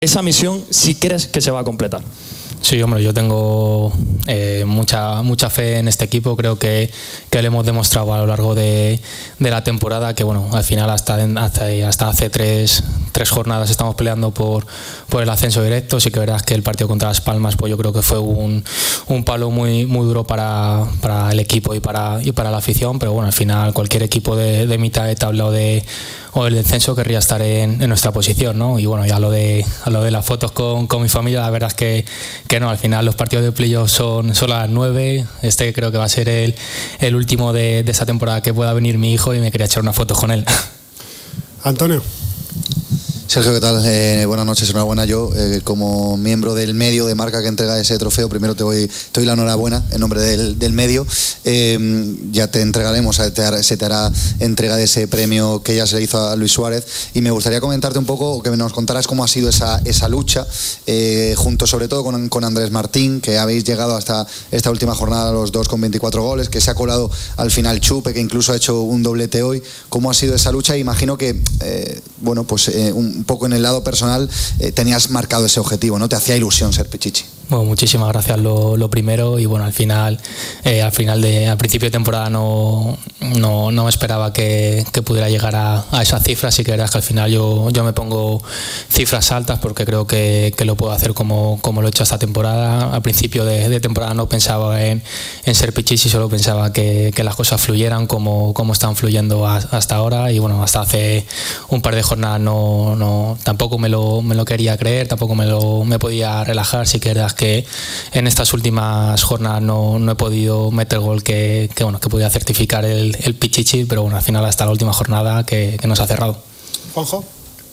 esa misión si crees que se va a completar. Sí, hombre, yo tengo mucha fe en este equipo. Creo que lo hemos demostrado a lo largo de la temporada, que bueno, al final hasta hace tres jornadas estamos peleando por el ascenso directo. Sí que verás que el partido contra Las Palmas, pues yo creo que fue un palo muy duro para el equipo y para la afición, pero bueno, al final cualquier equipo de mitad de tabla o el descenso querría estar en nuestra posición, ¿no? Y bueno, ya lo de las fotos con mi familia, la verdad es que no, al final los partidos de playoff son a las 9. Creo que va a ser el último de esa temporada que pueda venir mi hijo y me quería echar una foto con él. Antonio. Sergio, ¿qué tal? Buenas noches, enhorabuena. Yo, como miembro del medio de marca que entrega ese trofeo, primero te doy la enhorabuena en nombre del medio. Ya te entregaremos, se te hará entrega de ese premio que ya se le hizo a Luis Suárez. Y me gustaría comentarte un poco, que nos contaras cómo ha sido esa lucha, junto sobre todo con Andrés Martín, que habéis llegado hasta esta última jornada los dos con 24 goles, que se ha colado al final Chupe, que incluso ha hecho un doblete hoy. ¿Cómo ha sido esa lucha? Imagino que, un poco en el lado personal tenías marcado ese objetivo, ¿no? Te hacía ilusión ser Pichichi. Bueno, muchísimas gracias lo primero, y bueno, al principio de temporada no me esperaba que pudiera llegar a esas cifras. Sí que verás que al final yo me pongo cifras altas porque creo que lo puedo hacer como lo he hecho esta temporada. Al principio de temporada no pensaba en ser Pichichi, solo pensaba que las cosas fluyeran como están fluyendo hasta ahora, y bueno, hasta hace un par de jornadas tampoco me lo quería creer, tampoco me podía relajar. Sí que verás que en estas últimas jornadas no he podido meter gol que podía certificar el Pichichi, pero bueno, al final hasta la última jornada que nos ha cerrado. Juanjo.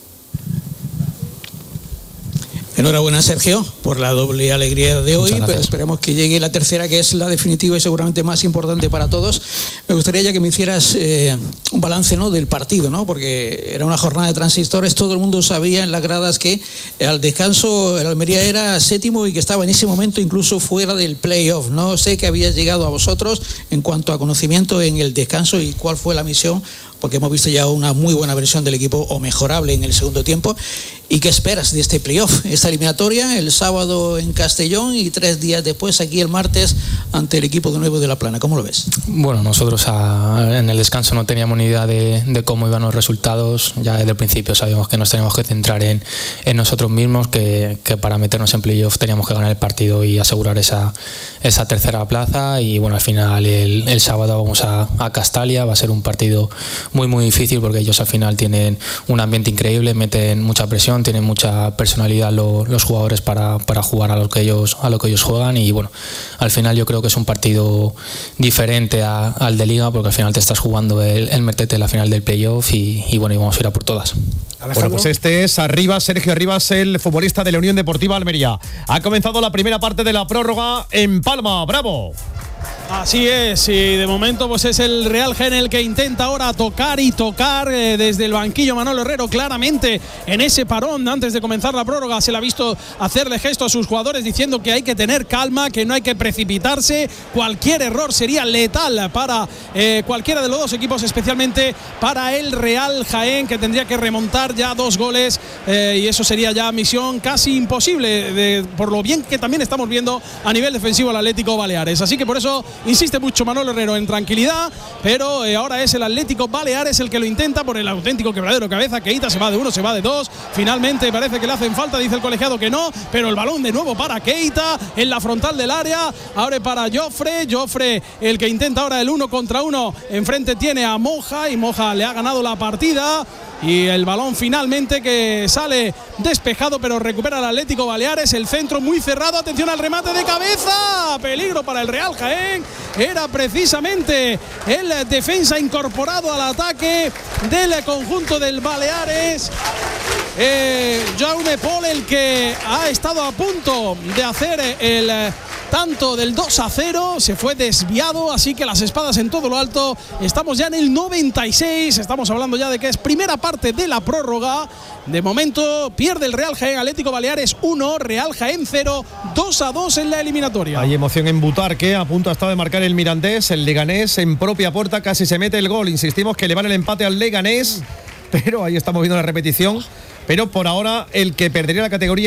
Enhorabuena, Sergio, por la doble alegría de hoy, pero esperemos que llegue la tercera, que es la definitiva y seguramente más importante para todos. Me gustaría ya que me hicieras un balance, ¿no?, del partido, ¿no?, porque era una jornada de transistores. Todo el mundo sabía en las gradas que al descanso el Almería era séptimo y que estaba en ese momento incluso fuera del playoff. No sé qué había llegado a vosotros en cuanto a conocimiento en el descanso y cuál fue la misión, porque hemos visto ya una muy buena versión del equipo, o mejorable, en el segundo tiempo. ¿Y qué esperas de este playoff, esta eliminatoria, el sábado en Castellón y 3 días después aquí el martes ante el equipo de nuevo de La Plana? ¿Cómo lo ves? Bueno, nosotros en el descanso no teníamos ni idea de cómo iban los resultados. Ya desde el principio sabíamos que nos teníamos que centrar en nosotros mismos, que para meternos en playoff teníamos que ganar el partido y asegurar esa tercera plaza. Y bueno, al final el sábado vamos a Castalia. Va a ser un partido muy difícil, porque ellos al final tienen un ambiente increíble, meten mucha presión, tienen mucha personalidad los jugadores para jugar a lo que ellos juegan. Y bueno, al final yo creo que es un partido diferente al de Liga, porque al final te estás jugando el meterte en la final del playoff y bueno, y vamos a ir a por todas. Bueno, pues este es Sergio Arribas, el futbolista de la Unión Deportiva Almería. Ha comenzado la primera parte de la prórroga en Palma. ¡Bravo! Así es, y de momento pues es el Real Jaén el que intenta ahora tocar desde el banquillo. Manolo Herrero, claramente en ese parón antes de comenzar la prórroga, se le ha visto hacerle gesto a sus jugadores diciendo que hay que tener calma, que no hay que precipitarse. Cualquier error sería letal para cualquiera de los dos equipos, especialmente para el Real Jaén, que tendría que remontar ya 2 goles, y eso sería ya misión casi imposible, por lo bien que también estamos viendo a nivel defensivo el Atlético Baleares. Así que por eso insiste mucho Manolo Herrero en tranquilidad, pero ahora es el Atlético Baleares el que lo intenta por el auténtico quebradero cabeza. Keita se va de 1, se va de 2, finalmente parece que le hacen falta, dice el colegiado que no, pero el balón de nuevo para Keita en la frontal del área, abre para Jofre, el que intenta ahora el 1 contra 1, enfrente tiene a Moja, y Moja le ha ganado la partida. Y el balón finalmente que sale despejado, pero recupera el Atlético Baleares. El centro muy cerrado, atención al remate de cabeza, peligro para el Real Jaén. Era precisamente el defensa incorporado al ataque del conjunto del Baleares, Jaume Pol, el que ha estado a punto de hacer el tanto del 2-0, se fue desviado, así que las espadas en todo lo alto. Estamos ya en el 96, estamos hablando ya de que es primera parte de la prórroga. De momento pierde el Real Jaén, Atlético Baleares 1, Real Jaén 0, 2-2 en la eliminatoria. Hay emoción en Butarque, a punto ha estado de marcar el Mirandés, el Leganés en propia puerta casi se mete el gol. Insistimos que le van el empate al Leganés, pero ahí estamos viendo la repetición. pero por ahora el que perdería la categoría